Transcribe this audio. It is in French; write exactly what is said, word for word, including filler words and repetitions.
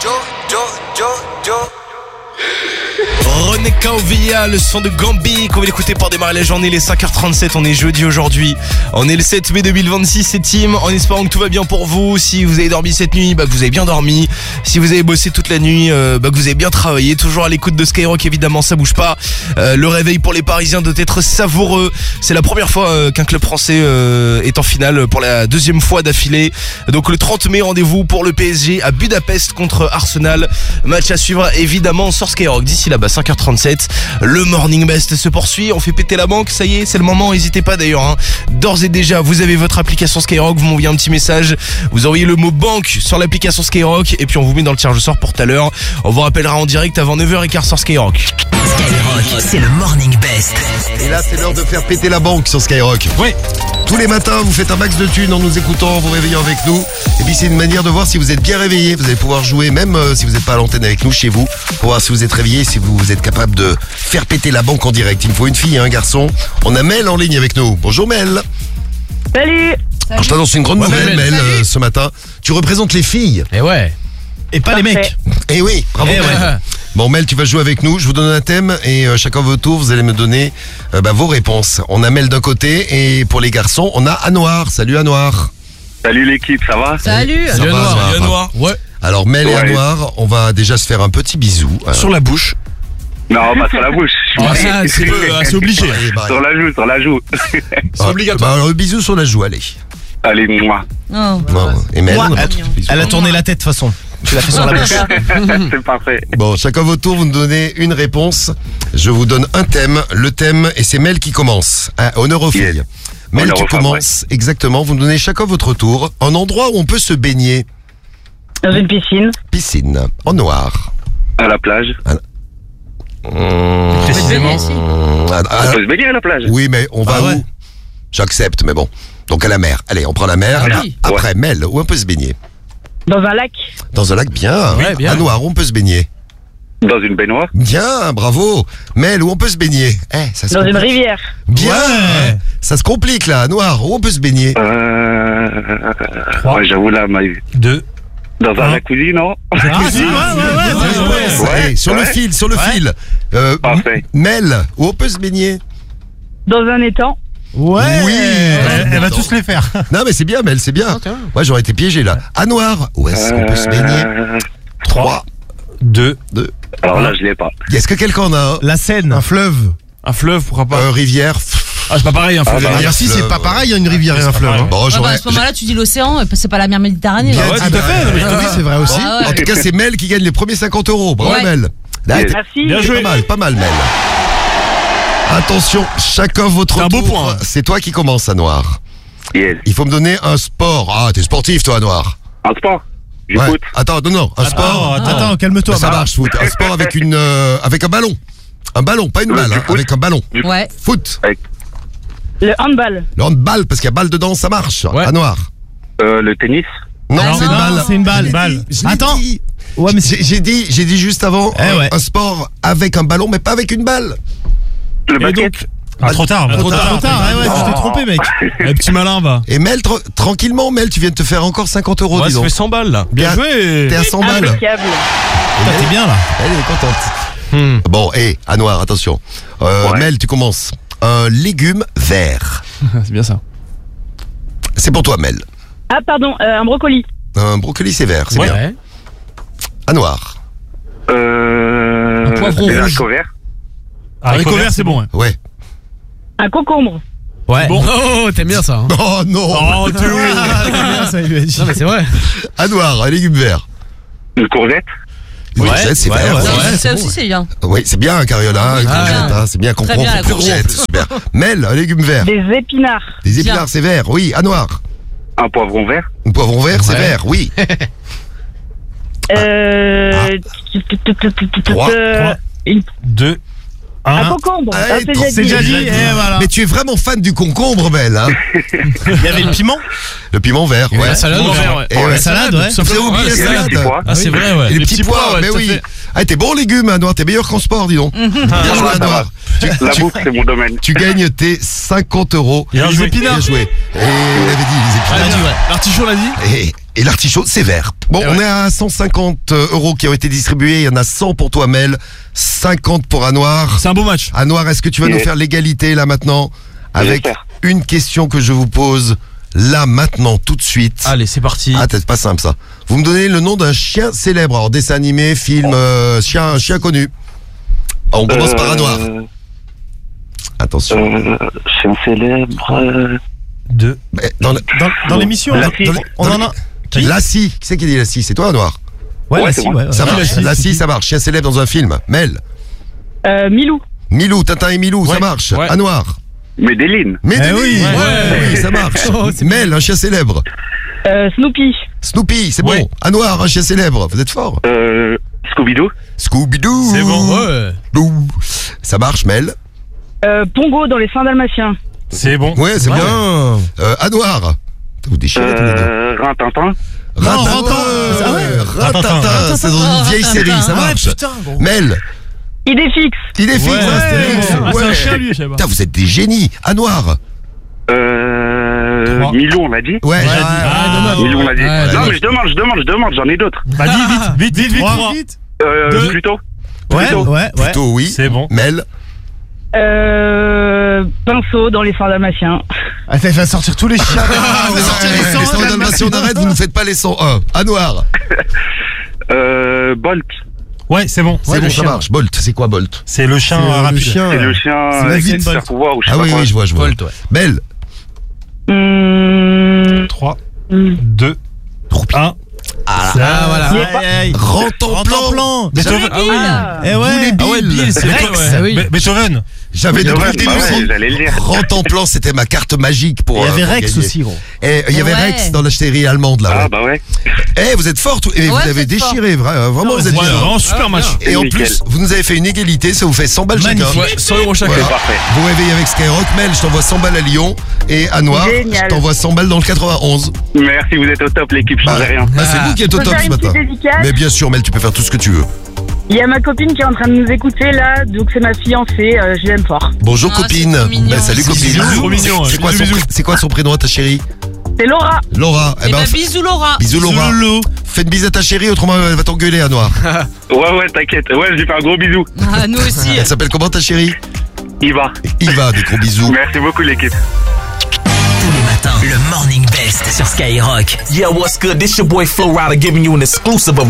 Joe, Joe, Joe, Joe. René Kaovia, le son de Gambi qu'on va écouter pour démarrer la journée, les cinq heures trente-sept, on est jeudi aujourd'hui. On est le sept mai deux mille vingt-six, c'est Tim, en espérant que tout va bien pour vous. Si vous avez dormi cette nuit, bah que vous avez bien dormi. Si vous avez bossé toute la nuit, euh, bah que vous avez bien travaillé. Toujours à l'écoute de Skyrock, évidemment, ça bouge pas. Euh, le réveil pour les Parisiens doit être savoureux. C'est la première fois euh, qu'un club français euh, est en finale pour la deuxième fois d'affilée. Donc le trente mai, rendez-vous pour le P S G à Budapest contre Arsenal. Match à suivre évidemment sur Skyrock. D'ici là, bah cinq heures trente-sept, le Morning Best se poursuit. On fait péter la banque, ça y est, c'est le moment. N'hésitez pas d'ailleurs, hein. D'ores et déjà, vous avez votre application Skyrock. Vous m'envoyez un petit message. Vous envoyez le mot banque sur l'application Skyrock et puis on vous met dans le tirage au sort pour tout à l'heure. On vous rappellera en direct avant neuf heures quinze sur Skyrock. Skyrock, c'est le Morning Best. Et là, c'est l'heure de faire péter la banque sur Skyrock. Oui. Tous les matins, vous faites un max de thunes en nous écoutant, en vous réveillant avec nous. Et puis, c'est une manière de voir si vous êtes bien réveillé. Vous allez pouvoir jouer, même euh, si vous n'êtes pas à l'antenne avec nous, chez vous, pour voir si vous êtes réveillé, si vous êtes capable de faire péter la banque en direct. Il me faut une fille, un garçon. On a Mel en ligne avec nous. Bonjour Mel. Salut. Alors, je t'annonce une grande Ouais, nouvelle, Mel. Mel, euh, ce matin. Tu représentes les filles. Et ouais. Et pas les Parfait. mecs. Eh oui, bravo Eh Mel. ouais. Bon Mel, tu vas jouer avec nous, je vous donne un thème et euh, chacun votre tour, vous allez me donner euh, bah, vos réponses. On a Mel d'un côté et pour les garçons, on a Anouar. Salut Anouar. Salut l'équipe, ça va? Salut. Ça va, Noir, ça va. Salut Noir. Ouais. Alors Mel et Ouais. Anouar, on va déjà se faire un petit bisou. Euh, Sur la bouche. Non, pas sur la bouche. Ah, ça, c'est euh, c'est obligé. allez, bah, Sur la joue, sur la joue. C'est ah, obligatoire. bah, alors, le bisou sur la joue, allez. Allez, moi. Oh. Bon, et Mel, Moi. on a pas de bisou. Elle a tourné la tête de toute façon. Tu l'as fait sur la bouche. C'est parfait. Bon, chacun votre tour, vous me donnez une réponse. Je vous donne un thème. Le thème, et c'est Mel qui commence. Ah, honneur aux filles. Yes. Mel, Honneur tu aux femmes, commences. Exactement. Vous me donnez chacun votre tour. Un endroit où on peut se baigner. Dans une piscine. Piscine. En noir. À la plage. Mmh, Précisément. mmh, ah, ah, On peut se baigner à la plage. oui, mais on va Ah ouais. où? J'accepte, mais bon. Donc à la mer. Allez, on prend la mer. Ah Ah, oui. Après, Mel, où on peut se baigner? Dans un lac. Dans un lac, bien. Ouais, bien. À Noir, où on peut se baigner? Dans une baignoire. Bien, bravo. Mel, où on peut se baigner? Eh, ça se Dans une complique. rivière. Bien. Ouais. Ça se complique là, à Noir, où on peut se baigner? Euh... Trois. Ouais, j'avoue là, ma... Deux. dans un Un. jacuzzi, non? Ah, si, ouais, ouais, ouais, ouais, ouais. Ouais, Eh, sur le ouais. fil, sur le Ouais. fil. Euh, Parfait. Mel, où on peut se baigner? Dans un étang. Ouais. Oui. Elle, elle va tous les faire. Non, mais c'est bien, Mel, c'est bien. Ouais, j'aurais été piégé là. À Noir, où est-ce qu'on peut se baigner? Euh... Trois, Deux. deux. Alors là, je l'ai pas. Est-ce que quelqu'un en a un? La Seine. Un fleuve, Un fleuve, pourquoi pas. euh, rivière. Ah, c'est pas pareil, un fleuve. bah, et un rien. rivière. si, c'est pas pareil, une rivière et un fleuve. Bon, Ouais, bah, j'aurais. à ce moment-là, tu dis l'océan, c'est pas la mer Méditerranée. Bien là. ouais, dit, tout à fait. Non, mais je te oui, dis. c'est vrai aussi. Ah ouais. En tout cas, c'est Mel qui gagne les premiers cinquante euros. Bravo, Ouais. Mel. Là, Yes. Merci. Bien joué. Pas mal, pas mal, Mel. Attention, chacun votre C'est un beau tour. point. C'est toi qui commence, à Noir. Yes. Il faut me donner un sport. Ah, t'es sportif, toi, Noir. Un sport. Du Ouais. foot. Attends, non, non, un sport. Attends, attends, calme-toi. Bah, ça marche, foot. Un sport avec une, euh, avec un ballon. Un ballon, pas une Ouais, balle, du hein, foot. avec un ballon. Ouais. Foot. Le handball. Le handball, parce qu'il y a balle dedans, ça marche. Ouais. À Noir. Euh, le tennis. Non, Ah, c'est une non, balle. c'est une balle, Je l'ai balle. dit, je l'ai Attends. dit. Ouais, mais J'ai j'ai dit, j'ai dit juste avant Eh un, ouais. un sport avec un ballon, mais pas avec une balle. Le Et basket. donc. Ah, trop tard, trop tard, trop tard. Ouais, ouais, tu t'es trompé, mec. Eh, petit malin, va. Et Mel, tra- tranquillement, Mel, tu viens de te faire encore cinquante euros, Ouais, dis ça donc. fait cent balles, là. Bien Bien. joué. T'es à cent balles. Impeccable. Putain, T'es bien, là. Elle est contente. Hmm. Bon, hé, à Noir, attention. Euh, Ouais. Mel, tu commences. Un légume vert. C'est bien ça. C'est pour toi, Mel. Ah, pardon, euh, un brocoli. Un brocoli, c'est vert, c'est bien. À Noir. Euh... Un poivron des rouge. haricots verts. Haricot vert, c'est bon. hein. Ouais. Un concombre. Ouais. Bon. Oh, t'aimes bien ça. Hein. Oh non. Oh, t'es où ça, il lui a dit. Non, mais c'est vrai. À Noir, un légume vert. Une courgette. Une Ouais, courgette, c'est ouais, vert. ouais, oui. Ça, ouais, ça aussi, c'est bien. Oui, c'est bien, Cariola, une Ah, courgette, bien. hein, c'est bien, Très comprend. bien, la Courgette, super. Mel, un légume vert. Des épinards. Des épinards, Bien. c'est vert, oui. À Noir. Un poivron vert. Un poivron vert, c'est Ouais. vert, oui. Euh... Trois, euh, une- Deux. Un Un. concombre. Ah, Ah, et c'est trois, déjà C'est dit. déjà dit, et voilà. Mais tu es vraiment fan du concombre, Mel, hein. Il y avait le piment. Le piment vert, ouais. La salade, Piment ouais. vert, ouais. Et ouais. La salade, ouais. Sauf que j'ai oublié la Il y a les salade. petits pois. Ah, c'est vrai, ouais. Et les, Les petits petits pois, pois, ouais, mais tout à oui. fait. Ah, t'es bon légumes, hein, Noir, t'es meilleur qu'en sport, dis donc. Bien joué, ça va. Noir. Tu, La tu- bouffe, c'est mon domaine. tu gagnes tes cinquante euros. Il y a les épinards. Bien joué. Et on avait dit les Ah, épinards. dit, ouais. L'artichaut l'a dit. Et Et l'artichaut, c'est vert. Bon, Eh on ouais. est à cent cinquante euros qui ont été distribués. Il y en a cent pour toi, Mel. cinquante pour Anouar. C'est un beau match. Anouar, est-ce que tu vas Yes. nous faire l'égalité là maintenant? Avec J'espère. une question que je vous pose là maintenant, tout de suite. Allez, c'est parti. Ah, c'est pas simple ça. Vous me donnez le nom d'un chien célèbre. Alors, dessin animé, film, euh, chien, chien connu. Ah, on commence par Anouar. Euh, Attention. euh, chien célèbre. euh, Deux. Mais dans le- Dans, dans l'émission, La dans- fille. dans les- on en a. Qui Lassie. Qui c'est qui dit Lassie? C'est toi, Anouar? Ouais, Ouais, la c'est scie, moi. ouais. Ça ouais. marche. Lassie, ça marche. Chien célèbre dans un film. Mel. Euh, Milou. Milou, Tintin et Milou, ça Ouais. marche. Ouais. Anouar. Medellin. Medellin. oui. Ouais, Ouais. oui, ça marche. Oh, c'est Mel, un chien célèbre. Euh, Snoopy. Snoopy, c'est Ouais. bon. Anouar, un chien célèbre. Vous êtes fort. Euh, Scooby-Doo. Scooby-Doo. C'est bon. Ouais. Dou. Ça marche, Mel. Euh, Pongo dans les Saints Dalmatiens. C'est bon. Ouais, c'est Ouais. bien. Euh, Anouar. Vous déchirez tous les deux. Euh, Rintintin. Non, Rintintin. Rintin. Ah ouais. Rintintin, Rintintin. c'est dans une vieille Rintintin. série, ça Ah ouais, marche. putain, bon. Mel, Idéfix. il est fixe, Ouais, Astérix. c'est bon. Ah, c'est Ouais. un chien, lui, je sais pas. Putain, vous êtes des génies. Anouar. Euh, Trois. Milou, on l'a dit. Ouais, j'ai dit. Ah, dommage. Milou, on l'a dit. Ouais, non, dommage. mais je demande, je demande, je demande, j'en ai d'autres. Bah, dis vite, vite, vite, vite. Trois. vite. Euh, Deux. Plutôt. Ouais, Plutôt. ouais, ouais. Plutôt oui. C'est bon. Mel. Euh, Pinceau dans les Saints Dalmatiens. Ah, ça va sortir tous les chiens. Ah, ouais, les cent Dalmatiens d'arrête, vous ne faites pas les cent un. Anouar. Euh, Bolt. Ouais, c'est bon. C'est Ouais, bon, le ça chien. marche. Bolt, c'est quoi Bolt? C'est le chien C'est, euh, le rapide. chien. C'est le chien c'est avec Usain les super Bolt. pouvoirs ou je sais Ah pas oui, quoi. oui, je vois, je vois. Bolt, ouais. Mel. Hum, trois, hum. deux, un. Ah, Ça, voilà. aïe, aïe, aïe. Rentre en Rentre en plan. plan. Beethoven. Ah oui. Ah. Eh ouais. Ah ouais, Bill, c'est Rex. vrai, ouais. Ah oui. Be- Beethoven. J'avais Ouais, depuis bah le début. ouais, j'allais le dire. Rentre en plan, c'était ma carte magique pour. Il y euh, avait pour Rex gagner. aussi, gros. Et il y avait Ouais. Rex dans la série allemande là. Ah, ouais. bah ouais. Eh, vous êtes fort, et vous Ouais, avez vous êtes déchiré, vra- euh, vraiment, vous êtes Ouais, bien. vraiment super match. Et en Nickel. plus, vous nous avez fait une égalité, ça vous fait cent balles chacun. Magnifique. Ouais, cent euros chacun. Voilà. C'est parfait. Vous réveillez avec Skyrock. Mel, je t'envoie cent balles à Lyon. Et à Noir, Génial. je t'envoie cent balles dans le quatre-vingt-onze. Merci, vous êtes au top, l'équipe, je Bah, changeais rien. bah, c'est vous qui êtes au Faut top faire ce une matin. petite dédicace. Mais bien sûr, Mel, tu peux faire tout ce que tu veux. Il y a ma copine qui est en train de nous écouter là, donc c'est ma fiancée, euh, je l'aime fort. Bonjour Ah, copine. c'est trop mignon. Bah, salut C'est copine. bisous, trop mignon, C'est ouais. quoi, Bisous, son bisous. pré- c'est quoi son prénom à ta chérie? C'est Laura. Laura. Eh ben, f- bisous Laura. bisous Laura. Loulou. Fais une bise à ta chérie, autrement elle va t'engueuler à Noir. Ouais, ouais, t'inquiète. Ouais, je lui fais un gros bisou. Ah, nous aussi. Elle s'appelle comment ta chérie? Il va. Il va, des gros bisous. Merci beaucoup, l'équipe. Tous les matins, le Morning Best sur Skyrock. Yeah, what's good? This your boy Flo Rida giving you an exclusive of